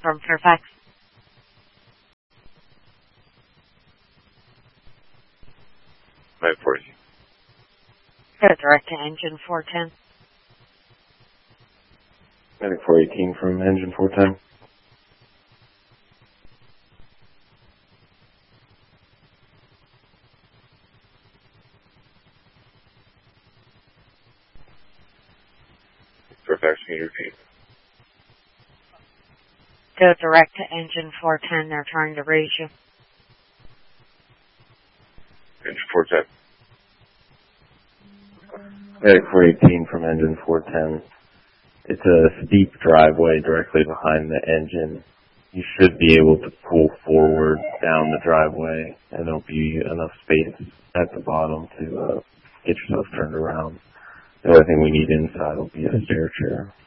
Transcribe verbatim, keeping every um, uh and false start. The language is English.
from Fairfax. Right for you. Go direct to engine four ten. Medic four eighteen from engine four ten. Fairfax, can you repeat? Go direct to engine four ten. They're trying to raise you. Engine four ten. Medic four eighteen from engine four ten. It's a steep driveway directly behind the engine. You should be able to pull forward down the driveway, and there'll be enough space at the bottom to uh, get yourself turned around. The only thing we need inside will be a stair chair.